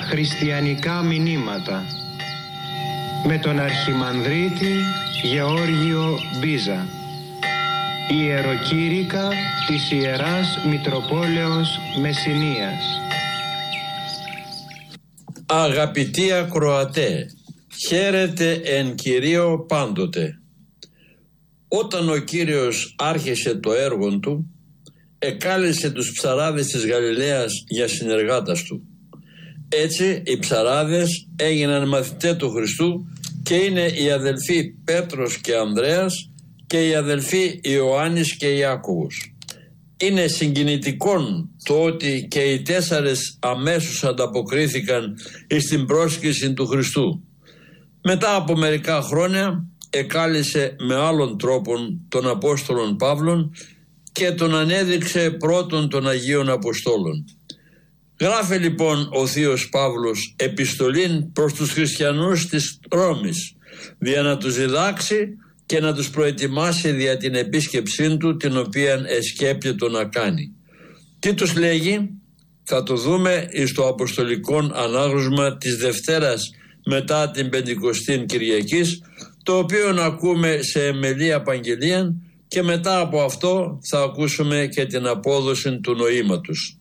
χριστιανικά μηνύματα με τον Αρχιμανδρίτη Γεώργιο Μπίζα, Ιεροκήρυκα της Ιεράς Μητροπόλεως Μεσσηνίας. Αγαπητοί ακροατέ, χαίρετε εν Κυρίω πάντοτε. Όταν ο Κύριος άρχισε το έργο του, εκάλεσε τους ψαράδες της Γαλιλαίας για συνεργάτας του. Έτσι οι ψαράδες έγιναν μαθητές του Χριστού και είναι οι αδελφοί Πέτρος και Ανδρέας και οι αδελφοί Ιωάννης και Ιάκωβος. Είναι συγκινητικόν το ότι και οι 4 αμέσως ανταποκρίθηκαν στην πρόσκληση του Χριστού. Μετά από μερικά χρόνια εκάλεσε με άλλον τρόπον τον Απόστολον Παύλον και τον ανέδειξε πρώτον των Αγίων Αποστόλων. Γράφει λοιπόν ο Θείος Παύλος επιστολήν προς τους χριστιανούς της Ρώμης, για να τους διδάξει και να τους προετοιμάσει δια την επίσκεψή του, την οποία εσκέπτεται να κάνει. Τι τους λέγει? Θα το δούμε στο Αποστολικό Ανάγνωσμα της Δευτέρας μετά την Πεντηκοστήν Κυριακής, το οποίο ακούμε σε εμελή απαγγελία, και μετά από αυτό θα ακούσουμε και την απόδοση του νοήματος.